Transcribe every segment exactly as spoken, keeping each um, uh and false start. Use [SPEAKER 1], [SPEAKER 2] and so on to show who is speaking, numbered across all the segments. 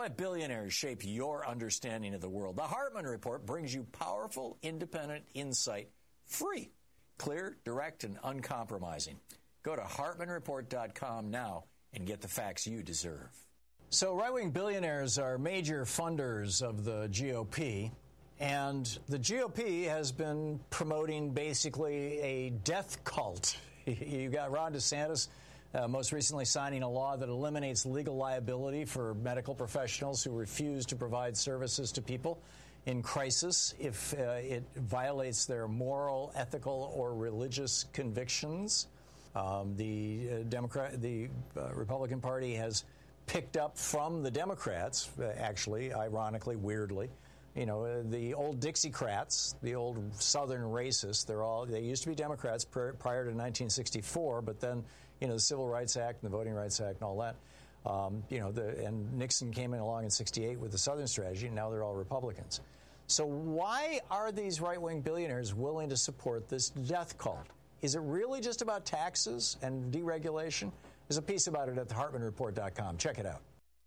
[SPEAKER 1] let billionaires shape your understanding of the world. The Hartman Report brings you powerful, independent insight, free, clear, direct, and uncompromising. Go to hartman report dot com now and get the facts you deserve. So right-wing billionaires are major funders of the G O P, and the G O P has been promoting basically a death cult. You got Ron DeSantis uh, most recently signing a law that eliminates legal liability for medical professionals who refuse to provide services to people in crisis if uh, it violates their moral, ethical, or religious convictions. Um, the uh, Democrat, the uh, Republican Party has picked up from the Democrats, uh, actually, ironically, weirdly, you know, uh, the old Dixiecrats, the old Southern racists. They're all they used to be Democrats pr- prior to nineteen sixty-four, but then, you know, the Civil Rights Act and the Voting Rights Act and all that. Um, you know, the, and Nixon came in along in sixty-eight with the Southern strategy, and now they're all Republicans. So why are these right-wing billionaires willing to support this death cult? Is it really just about taxes and deregulation? There's a piece about it at the hartman report dot com. Check it out.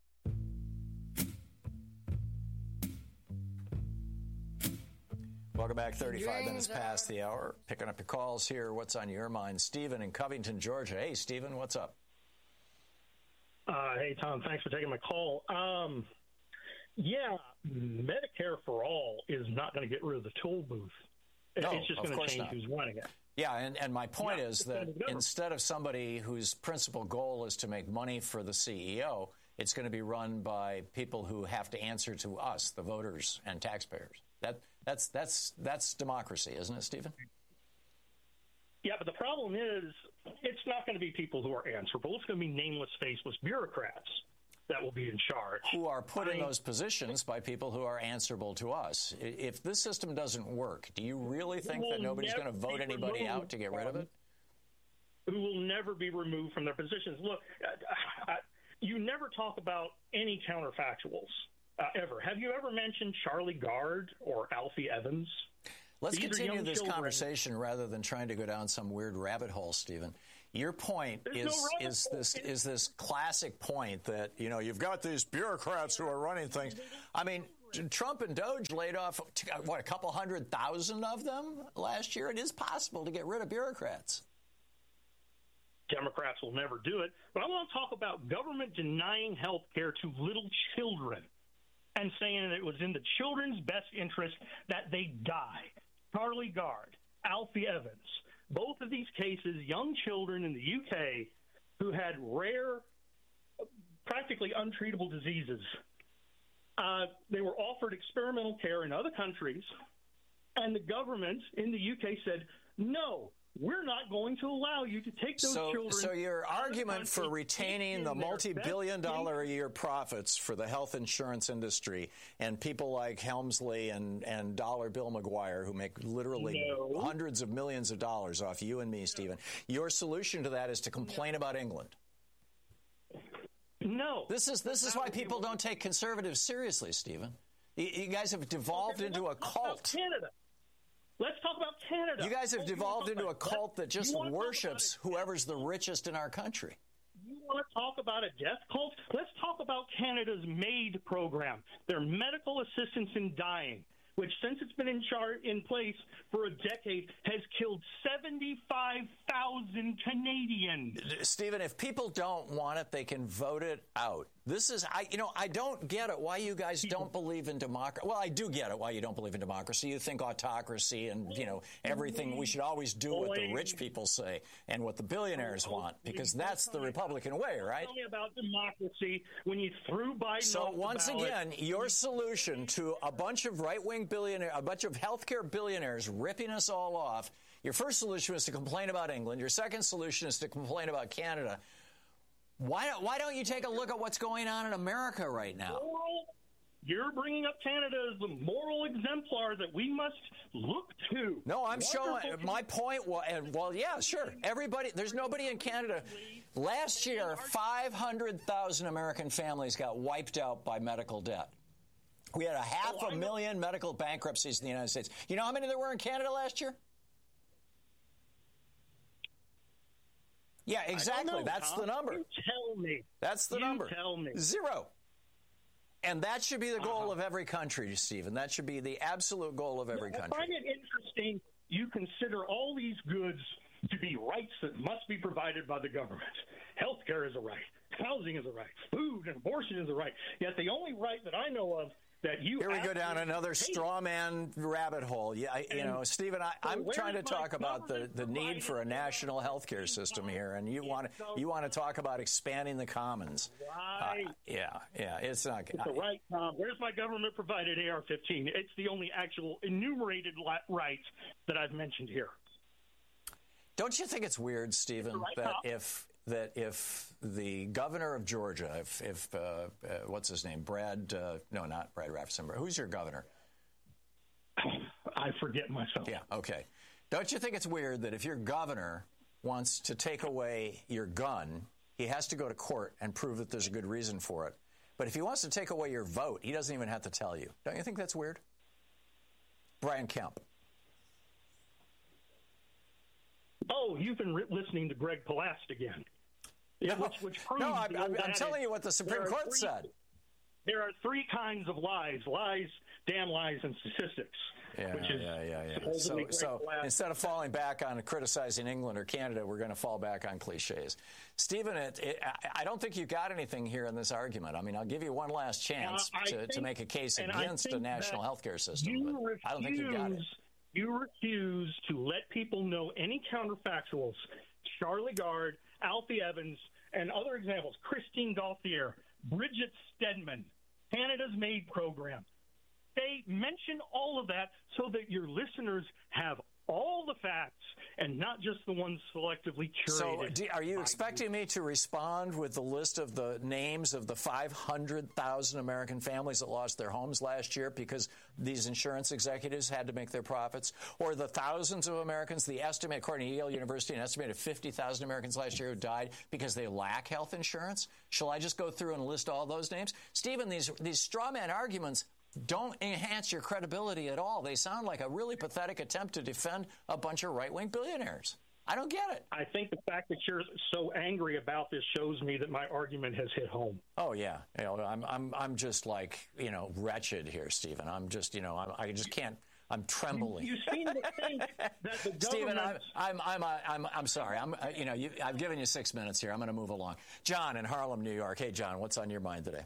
[SPEAKER 1] Welcome back. thirty-five minutes past the hour. Picking up your calls here. What's on your mind? Stephen in Covington, Georgia. Hey, Stephen, what's up?
[SPEAKER 2] Uh, hey, Tom. Thanks for taking my call. Um, yeah, Medicare for All is not going to get rid of the toll booth.
[SPEAKER 1] No,
[SPEAKER 2] it's just going to change
[SPEAKER 1] not.
[SPEAKER 2] who's running it.
[SPEAKER 1] Yeah, and, and my point
[SPEAKER 2] yeah,
[SPEAKER 1] is that instead of somebody whose principal goal is to make money for the C E O, it's going to be run by people who have to answer to us, the voters and taxpayers. That that's that's that's democracy, isn't it, Stephen?
[SPEAKER 2] Yeah, but the problem is it's not going to be people who are answerable. It's going to be nameless, faceless bureaucrats that will be in charge.
[SPEAKER 1] Who are put
[SPEAKER 2] I
[SPEAKER 1] in
[SPEAKER 2] mean,
[SPEAKER 1] those positions by people who are answerable to us. If this system doesn't work, do you really think that nobody's going to vote anybody out to get rid of it?
[SPEAKER 2] Who will never be removed from their positions. Look, I, I, you never talk about any counterfactuals, uh, ever. Have you ever mentioned Charlie Gard or Alfie Evans?
[SPEAKER 1] Let's
[SPEAKER 2] These
[SPEAKER 1] continue this
[SPEAKER 2] children.
[SPEAKER 1] conversation rather than trying to go down some weird rabbit hole, Stephen. Your point
[SPEAKER 2] There's
[SPEAKER 1] is
[SPEAKER 2] no
[SPEAKER 1] is this is this classic point that, you know, you've got these bureaucrats who are running things. I mean, Trump and Doge laid off, what, a couple hundred thousand of them last year? It is possible to get rid of bureaucrats.
[SPEAKER 2] Democrats will never do it. But I want to talk about government denying health care to little children and saying that it was in the children's best interest that they die. Charlie Gard, Alfie Evans, both of these cases, young children in the U K who had rare, practically untreatable diseases. Uh, they were offered experimental care in other countries, and the government in the U K said, no, we're not going to allow you to take those
[SPEAKER 1] so,
[SPEAKER 2] children.
[SPEAKER 1] So your argument for retaining the multi-billion dollar a year profits for the health insurance industry and people like Helmsley and, and Dollar Bill McGuire, who make literally
[SPEAKER 2] no.
[SPEAKER 1] hundreds of millions of dollars off you and me, Stephen, your solution to that is to complain about England.
[SPEAKER 2] No.
[SPEAKER 1] This is this is why people don't take conservatives seriously, Stephen. You, you guys have devolved
[SPEAKER 2] okay,
[SPEAKER 1] into a cult.
[SPEAKER 2] Canada. Let's talk about Canada.
[SPEAKER 1] You guys have
[SPEAKER 2] oh,
[SPEAKER 1] devolved into a cult that just worships
[SPEAKER 2] it,
[SPEAKER 1] whoever's the richest in our country.
[SPEAKER 2] You want to talk about a death cult? Let's talk about Canada's MAID program, their medical assistance in dying, which, since it's been in char- in place for a decade, has killed seventy-five thousand Canadians.
[SPEAKER 1] Stephen, if people don't want it, they can vote it out. This is, I, you know, I don't get it why you guys don't believe in democracy. Well, I do get it why you don't believe in democracy. You think autocracy and, you know, everything. We should always do what the rich people say and what the billionaires want, because that's the Republican way, right?
[SPEAKER 2] Tell me about democracy when you threw Biden.
[SPEAKER 1] So once again, your solution to a bunch of right-wing billionaires, a bunch of healthcare billionaires ripping us all off, your first solution is to complain about England. Your second solution is to complain about Canada. Why, why don't you take a look at what's going on in America right now?
[SPEAKER 2] Moral, you're bringing up Canada as the moral exemplar that we must look to.
[SPEAKER 1] No, I'm
[SPEAKER 2] Wonderful.
[SPEAKER 1] showing my point. Was, well, yeah, sure. Everybody, there's nobody in Canada. Last year, five hundred thousand American families got wiped out by medical debt. We had a half
[SPEAKER 2] oh,
[SPEAKER 1] a million medical bankruptcies in the United States. You know how many there were in Canada last year? Yeah, exactly.
[SPEAKER 2] Know,
[SPEAKER 1] That's
[SPEAKER 2] Tom.
[SPEAKER 1] the number.
[SPEAKER 2] You tell me.
[SPEAKER 1] That's the
[SPEAKER 2] you
[SPEAKER 1] number.
[SPEAKER 2] Tell me.
[SPEAKER 1] Zero. and that should be the goal uh-huh. of every country, Stephen. That should be the absolute goal of every
[SPEAKER 2] yeah,
[SPEAKER 1] country.
[SPEAKER 2] I find it interesting you consider all these goods to be rights that must be provided by the government. Healthcare is a right. Housing is a right. Food and abortion is a right. Yet the only right that I know of that you
[SPEAKER 1] Here we go down another straw man rabbit hole. Yeah, I, you know, Stephen, I, I'm trying to talk about the, the need for a national health care system here, and you want to you want to talk about expanding the commons.
[SPEAKER 2] Right.
[SPEAKER 1] Uh, yeah, yeah, it's not.
[SPEAKER 2] It's a right, Tom. Where's my government-provided A R fifteen? It's the only actual enumerated right that I've mentioned here.
[SPEAKER 1] Don't you think it's weird, Stephen,
[SPEAKER 2] right,
[SPEAKER 1] that
[SPEAKER 2] Tom.
[SPEAKER 1] if that if the governor of Georgia, if, if uh, uh, what's his name, Brad, uh, no, not Brad Raffensperger, who's your governor?
[SPEAKER 2] I forget myself.
[SPEAKER 1] Yeah, okay. Don't you think it's weird that if your governor wants to take away your gun, he has to go to court and prove that there's a good reason for it? But if he wants to take away your vote, he doesn't even have to tell you. Don't you think that's weird? Brian Kemp.
[SPEAKER 2] Oh, you've been re- listening to Greg Palast again. Yeah,
[SPEAKER 1] no,
[SPEAKER 2] which, which proves
[SPEAKER 1] no I'm, I'm, I'm telling
[SPEAKER 2] adage.
[SPEAKER 1] you what the Supreme Court
[SPEAKER 2] three,
[SPEAKER 1] said.
[SPEAKER 2] There are three kinds of lies: lies, damn lies, and statistics.
[SPEAKER 1] Yeah,
[SPEAKER 2] which is
[SPEAKER 1] yeah, yeah, yeah. So,
[SPEAKER 2] Greg
[SPEAKER 1] so
[SPEAKER 2] Palast.
[SPEAKER 1] instead of falling back on criticizing England or Canada, we're going to fall back on cliches. Stephen, it, it, I don't think you got anything here in this argument. I mean, I'll give you one last chance
[SPEAKER 2] uh,
[SPEAKER 1] to,
[SPEAKER 2] think,
[SPEAKER 1] to make a case against a national health care system.
[SPEAKER 2] You
[SPEAKER 1] but
[SPEAKER 2] refuse,
[SPEAKER 1] I don't think you got it.
[SPEAKER 2] You refuse to let people know any counterfactuals. Charlie Gard, Alfie Evans, and other examples, Christine Gauthier, Bridget Stedman, Canada's MAID program. They mention all of that so that your listeners have all the facts and not just the ones selectively curated.
[SPEAKER 1] So do, are you expecting me to respond with the list of the names of the five hundred thousand American families that lost their homes last year because these insurance executives had to make their profits? Or the thousands of Americans, the estimate, according to Yale University, an estimated fifty thousand Americans last year who died because they lack health insurance? Shall I just go through and list all those names? Stephen, these, these straw man arguments don't enhance your credibility at all. They sound like a really pathetic attempt to defend a bunch of right-wing billionaires. I don't get it.
[SPEAKER 2] I think the fact that you're so angry about this shows me that my argument has hit home.
[SPEAKER 1] Oh yeah, you know, I'm I'm I'm just like you know wretched here, Stephen. I'm just you know I'm, I just can't. I'm trembling.
[SPEAKER 2] You, you seem to think that the government.
[SPEAKER 1] Stephen, I'm I'm I'm I'm I'm sorry. I'm you know you, I've given you six minutes here. I'm going to move along. John in Harlem, New York. Hey, John, what's on your mind today?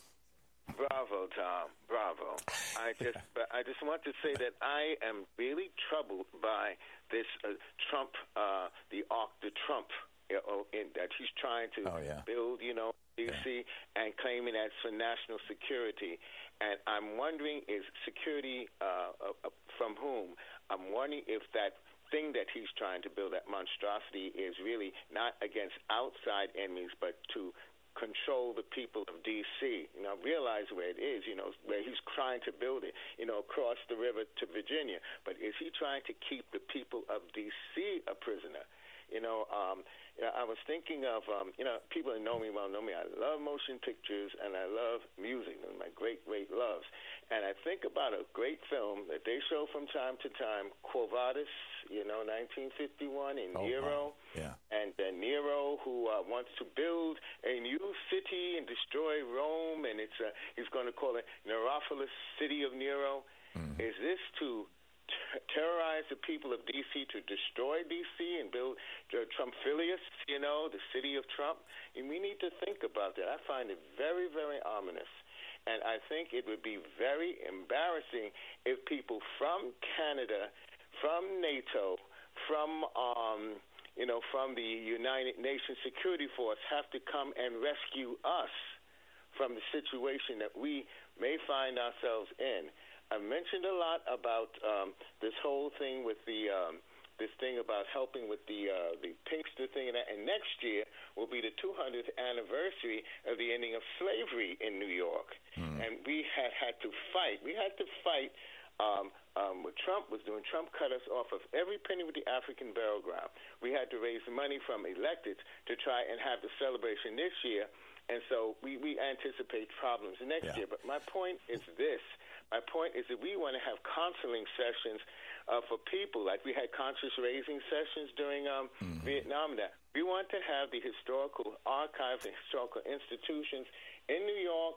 [SPEAKER 3] Bravo, Tom. Bravo. I just, I just want to say that I am really troubled by this uh, Trump, uh, the Arc de Trump, you know, in, that he's trying to
[SPEAKER 1] oh, yeah.
[SPEAKER 3] build, you know, D C, yeah. and claiming that's for national security. And I'm wondering, is security uh, uh, from whom? I'm wondering if that thing that he's trying to build, that monstrosity, is really not against outside enemies, but to control the people of D C. You know, realize where it is, you know, where he's trying to build it, you know, across the river to Virginia. But is he trying to keep the people of D C a prisoner? You know, um, you know, I was thinking of, um, you know, people that know me well know me. I love motion pictures and I love music. They're my great, great loves. And I think about a great film that they show from time to time, Quo Vadis, you know, nineteen fifty-one, in
[SPEAKER 1] oh,
[SPEAKER 3] Nero.
[SPEAKER 1] Wow. Yeah.
[SPEAKER 3] And uh, Nero, who uh, wants to build a new city and destroy Rome, and it's uh, he's going to call it Neropolis, city of Nero. Mm. Is this to t- terrorize the people of D C, to destroy D C and build uh, Trumphilius, you know, the city of Trump? And we need to think about that. I find it very, very ominous. And I think it would be very embarrassing if people from Canada, from NATO, from, um, you know, from the United Nations Security Force have to come and rescue us from the situation that we may find ourselves in. I mentioned a lot about um, this whole thing with the um, this thing about helping with the uh, the Pinkster thing, and, that. and next year will be the two hundredth anniversary of the ending of slavery in New York. Mm. And we had had to fight. We had to fight um, um, what Trump was doing. Trump cut us off of every penny with the African burial ground. We had to raise money from electeds to try and have the celebration this year. And so we, we anticipate problems next yeah. year. But my point is this. My point is that we want to have counseling sessions uh, for people, like we had conscious raising sessions during um, mm-hmm. Vietnam. That we want to have the historical archives and historical institutions in New York,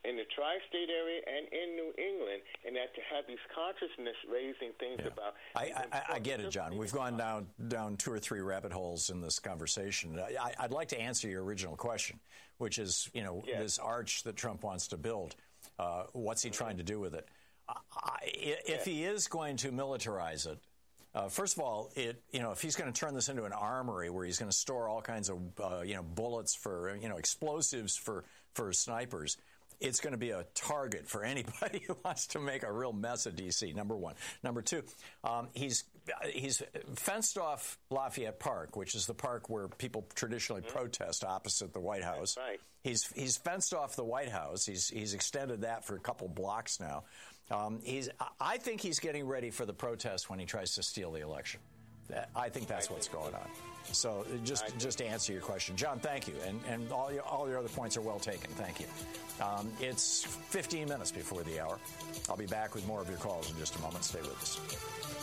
[SPEAKER 3] in the tri-state area and in New England, and that to have these consciousness-raising things
[SPEAKER 1] yeah.
[SPEAKER 3] about...
[SPEAKER 1] I, I, I get it, John. We've gone down down two or three rabbit holes in this conversation. I, I'd like to answer your original question, which is, you know, yes. this arch that Trump wants to build. Uh, what's he trying to do with it? I, if yes. he is going to militarize it, Uh, first of all, it you know if he's going to turn this into an armory where he's going to store all kinds of uh, you know bullets for you know explosives for for snipers, it's going to be a target for anybody who wants to make a real mess of D C. Number one. Number two, um, he's he's fenced off Lafayette Park, which is the park where people traditionally mm-hmm. protest opposite the White House.
[SPEAKER 3] That's right.
[SPEAKER 1] He's he's fenced off the White House. He's he's extended that for a couple blocks now. Um, he's. I think he's getting ready for the protest when he tries to steal the election. That, I think that's what's going on. So just just to answer your question, John, thank you, and and all your all your other points are well taken. Thank you. Um, it's fifteen minutes before the hour. I'll be back with more of your calls in just a moment. Stay with us.